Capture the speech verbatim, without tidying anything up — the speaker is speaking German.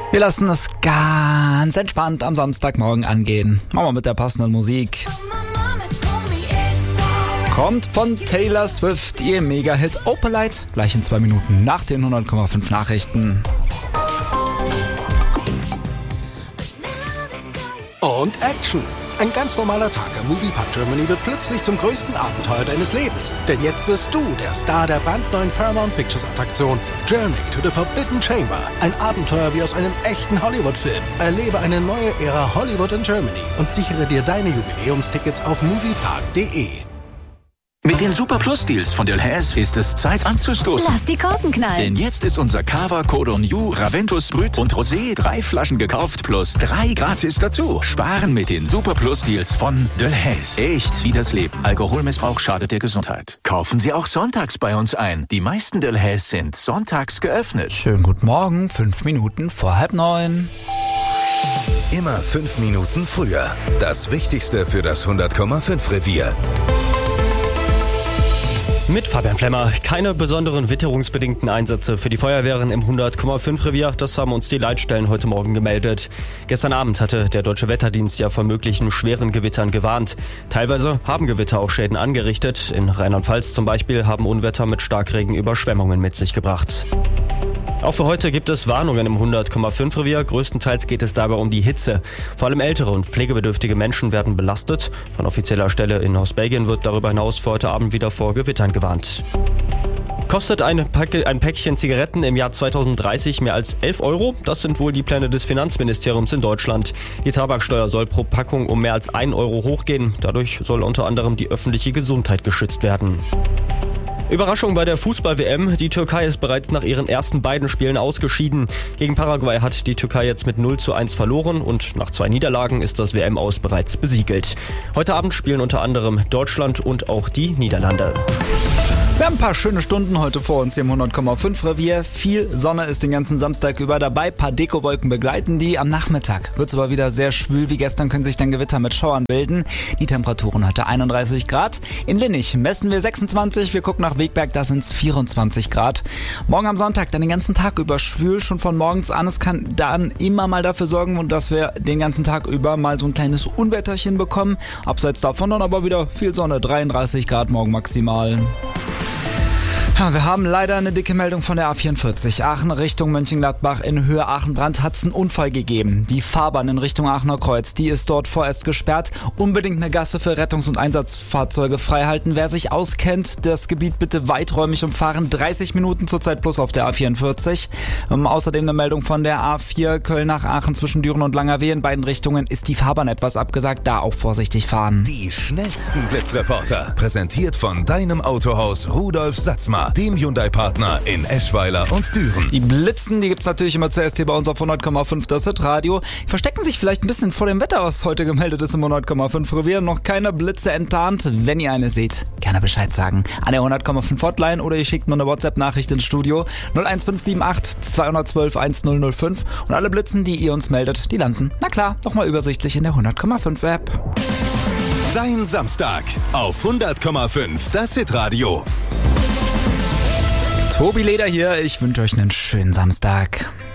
Wir lassen es ganz entspannt am Samstagmorgen angehen. Machen wir mit der passenden Musik. Kommt von Taylor Swift, ihr Mega-Hit Opalite, gleich in zwei Minuten nach den hundert Komma fünf Nachrichten. Und Action! Ein ganz normaler Tag im Moviepark Germany wird plötzlich zum größten Abenteuer deines Lebens. Denn jetzt wirst du der Star der brandneuen Paramount Pictures Attraktion Journey to the Forbidden Chamber. Ein Abenteuer wie aus einem echten Hollywood-Film. Erlebe eine neue Ära Hollywood in Germany und sichere dir deine Jubiläumstickets auf moviepark punkt de. Mit den Super Plus Deals von Delhaize ist es Zeit anzustoßen. Lass die Korken knallen. Denn jetzt ist unser Cava, Cordon New, Raventus Brut und Rosé drei Flaschen gekauft plus drei gratis dazu. Sparen mit den Super Plus Deals von Delhaize. Echt wie das Leben. Alkoholmissbrauch schadet der Gesundheit. Kaufen Sie auch sonntags bei uns ein. Die meisten Delhaize sind sonntags geöffnet. Schönen guten Morgen, fünf Minuten vor halb neun. Immer fünf Minuten früher. Das Wichtigste für das hundert Komma fünf Revier. Mit Fabian Flemmer. Keine besonderen witterungsbedingten Einsätze für die Feuerwehren im hundert Komma fünf Revier. Das haben uns die Leitstellen heute Morgen gemeldet. Gestern Abend hatte der Deutsche Wetterdienst ja vor möglichen schweren Gewittern gewarnt. Teilweise haben Gewitter auch Schäden angerichtet. In Rheinland-Pfalz zum Beispiel haben Unwetter mit Starkregen Überschwemmungen mit sich gebracht. Auch für heute gibt es Warnungen im hundert Komma fünf Revier. Größtenteils geht es dabei um die Hitze. Vor allem ältere und pflegebedürftige Menschen werden belastet. Von offizieller Stelle in Ostbelgien wird darüber hinaus für heute Abend wieder vor Gewittern gewarnt. Kostet ein, Pack- ein Päckchen Zigaretten im Jahr zweitausenddreißig mehr als elf Euro? Das sind wohl die Pläne des Finanzministeriums in Deutschland. Die Tabaksteuer soll pro Packung um mehr als ein Euro hochgehen. Dadurch soll unter anderem die öffentliche Gesundheit geschützt werden. Überraschung bei der Fußball-W M. Die Türkei ist bereits nach ihren ersten beiden Spielen ausgeschieden. Gegen Paraguay hat die Türkei jetzt mit null zu eins verloren und nach zwei Niederlagen ist das W M-Aus bereits besiegelt. Heute Abend spielen unter anderem Deutschland und auch die Niederlande. Wir haben ein paar schöne Stunden heute vor uns hier im hundert Komma fünf Revier. Viel Sonne ist den ganzen Samstag über dabei. Ein paar Dekowolken begleiten die. Am Nachmittag wird es aber wieder sehr schwül. Wie gestern können sich dann Gewitter mit Schauern bilden. Die Temperaturen heute einunddreißig Grad. In Linnich messen wir sechsundzwanzig. Wir gucken nach Wegberg, da sind es vierundzwanzig Grad. Morgen am Sonntag dann den ganzen Tag über schwül. Schon von morgens an. Es kann dann immer mal dafür sorgen, dass wir den ganzen Tag über mal so ein kleines Unwetterchen bekommen. Abseits davon dann aber wieder viel Sonne. dreiunddreißig Grad morgen maximal. Ja, wir haben leider eine dicke Meldung von der A vierundvierzig. Aachen Richtung Mönchengladbach in Höhe Aachen-Brand hat es einen Unfall gegeben. Die Fahrbahn in Richtung Aachener Kreuz, die ist dort vorerst gesperrt. Unbedingt eine Gasse für Rettungs- und Einsatzfahrzeuge freihalten. Wer sich auskennt, das Gebiet bitte weiträumig umfahren. dreißig Minuten zurzeit plus auf der A vierundvierzig. Ähm, außerdem eine Meldung von der A vier Köln nach Aachen zwischen Düren und Langerwehe. In beiden Richtungen ist die Fahrbahn etwas abgesagt. Da auch vorsichtig fahren. Die schnellsten Blitzreporter. Präsentiert von deinem Autohaus Rudolf Satzmar, dem Hyundai-Partner in Eschweiler und Düren. Die Blitzen, die gibt's natürlich immer zuerst hier bei uns auf hundert Komma fünf, das Hit-Radio. Verstecken sich vielleicht ein bisschen vor dem Wetter, was heute gemeldet ist im hundert Komma fünf Revier. Noch keine Blitze enttarnt. Wenn ihr eine seht, gerne Bescheid sagen. An der hundert Komma fünf Hotline oder ihr schickt mir eine WhatsApp-Nachricht ins Studio null eins fünf sieben acht zwei eins zwei eins null null fünf. Und alle Blitzen, die ihr uns meldet, die landen, na klar, nochmal übersichtlich in der hundert Komma fünf App. Dein Samstag auf hundert Komma fünf, das Hit-Radio. Tobi Leder hier, ich wünsche euch einen schönen Samstag.